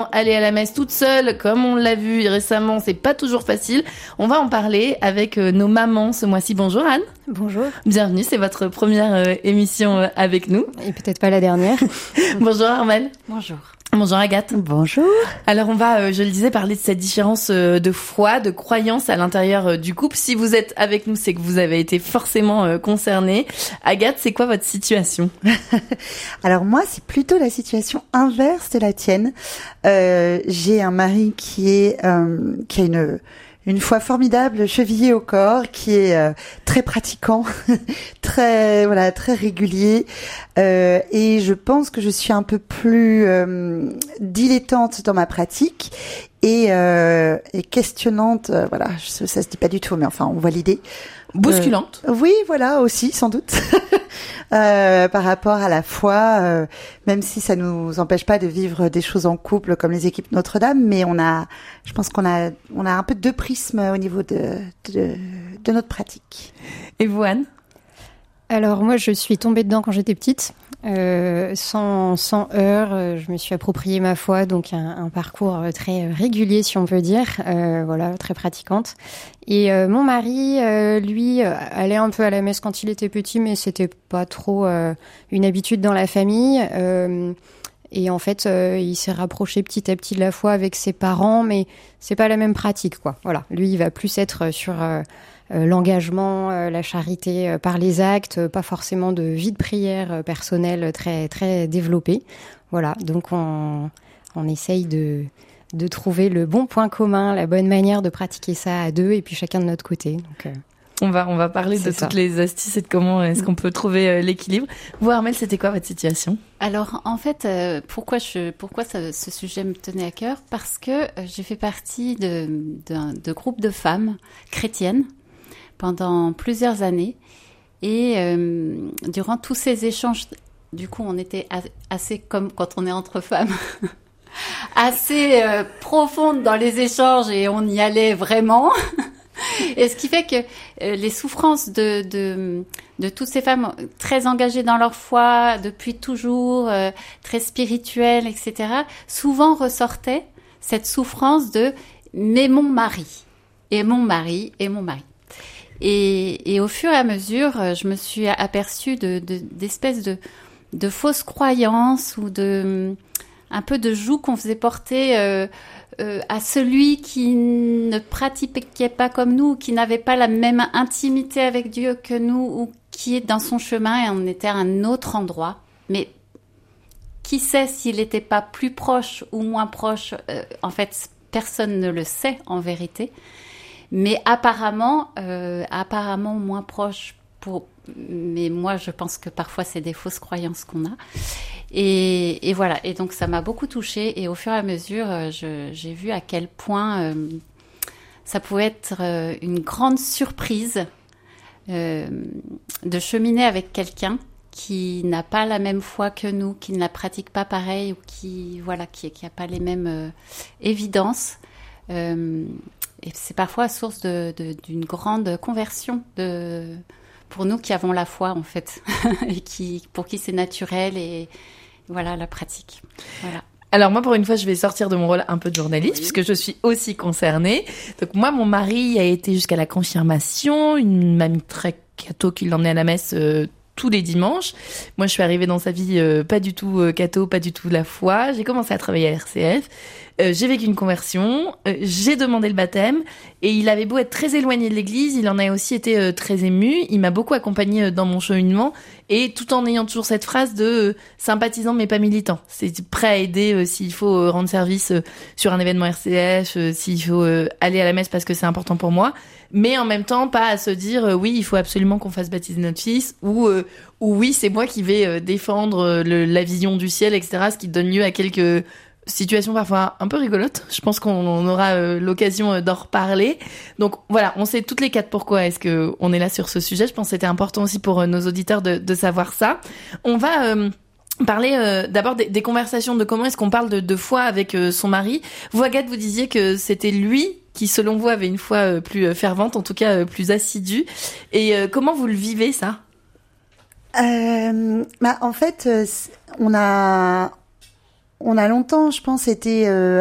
Aller à la messe toute seule, comme on l'a vu récemment, c'est pas toujours facile. On va en parler avec nos mamans ce mois-ci. Bonjour Anne. Bonjour. Bienvenue, c'est votre première émission avec nous. Et peut-être pas la dernière. Bonjour Armelle. Bonjour. Bonjour Agathe. Bonjour. Alors on va, je le disais, parler de cette différence de foi, de croyance à l'intérieur du couple. Si vous êtes avec nous, c'est que vous avez été forcément concernée. Agathe, c'est quoi votre situation ? Alors moi, c'est plutôt la situation inverse de la tienne. J'ai un mari qui a une foi formidable, chevillée au corps, qui est très pratiquant, très régulier, et je pense que je suis un peu plus dilettante dans ma pratique et questionnante. Ça se dit pas du tout, mais enfin on voit l'idée. Bousculante. Oui, voilà aussi sans doute. Par rapport à la foi, même si ça nous empêche pas de vivre des choses en couple comme les équipes Notre-Dame, mais je pense qu'on a un peu deux prismes au niveau de notre pratique. Et vous, Anne ? Alors moi, je suis tombée dedans quand j'étais petite, sans heurts. Je me suis approprié ma foi, donc un parcours très régulier, si on peut dire, très pratiquante. Et mon mari, lui, allait un peu à la messe quand il était petit, mais c'était pas trop une habitude dans la famille. Et en fait, il s'est rapproché petit à petit de la foi avec ses parents, mais c'est pas la même pratique, quoi. Voilà, lui, il va plus être sur l'engagement, la charité par les actes, pas forcément de vie de prière personnelle très très développée. Voilà, donc on essaye de trouver le bon point commun, la bonne manière de pratiquer ça à deux, et puis chacun de notre côté. Donc on va parler de toutes les astuces et de comment est-ce qu'on peut trouver l'équilibre. Vous, Armelle, c'était quoi votre situation ? Alors, en fait, pourquoi ce sujet me tenait à cœur ? Parce que j'ai fait partie de groupes de femmes chrétiennes pendant plusieurs années. Et durant tous ces échanges, du coup, on était assez comme quand on est entre femmes, assez profonde dans les échanges et on y allait vraiment. Et ce qui fait que les souffrances de toutes ces femmes très engagées dans leur foi depuis toujours, très spirituelles, etc., souvent ressortait cette souffrance de « mais mon mari, et mon mari, et mon mari ». Et au fur et à mesure, je me suis aperçue d'espèces de fausses croyances ou un peu de joug qu'on faisait porter à celui qui ne pratiquait pas comme nous, qui n'avait pas la même intimité avec Dieu que nous, ou qui est dans son chemin et on était à un autre endroit. Mais qui sait s'il n'était pas plus proche ou moins proche ? En fait, personne ne le sait en vérité. Mais apparemment moins proche. Mais moi, je pense que parfois, c'est des fausses croyances qu'on a. Et voilà. Et donc, ça m'a beaucoup touchée. Et au fur et à mesure, j'ai vu à quel point ça pouvait être une grande surprise de cheminer avec quelqu'un qui n'a pas la même foi que nous, qui ne la pratique pas pareil ou qui a pas les mêmes évidences. Et c'est parfois source d'une grande conversion pour nous qui avons la foi, en fait, et pour qui c'est naturel et voilà, la pratique. Voilà. Alors moi, pour une fois, je vais sortir de mon rôle un peu de journaliste, puisque je suis aussi concernée. Donc moi, mon mari a été jusqu'à la confirmation, une mamie très catho qui l'emmenait à la messe tous les dimanches. Moi, je suis arrivée dans sa vie pas du tout catho, pas du tout la foi. J'ai commencé à travailler à RCF. J'ai vécu une conversion, j'ai demandé le baptême et il avait beau être très éloigné de l'église, il en a aussi été très ému. Il m'a beaucoup accompagné dans mon cheminement et tout en ayant toujours cette phrase de sympathisant mais pas militant. C'est prêt à aider s'il faut rendre service sur un événement RCF, s'il faut aller à la messe parce que c'est important pour moi, mais en même temps pas à se dire oui, il faut absolument qu'on fasse baptiser notre fils ou oui, c'est moi qui vais défendre la vision du ciel, etc. Ce qui donne lieu à quelques situation parfois un peu rigolote. Je pense qu'on aura l'occasion d'en reparler. Donc voilà, on sait toutes les quatre pourquoi est-ce que on est là sur ce sujet. Je pense que c'était important aussi pour nos auditeurs de savoir ça. On va parler d'abord des conversations, de comment est-ce qu'on parle de foi avec son mari. Vous, Agathe, vous disiez que c'était lui qui, selon vous, avait une foi plus fervente, en tout cas plus assidue. Et comment vous le vivez, ça ? En fait, on On a longtemps, je pense, été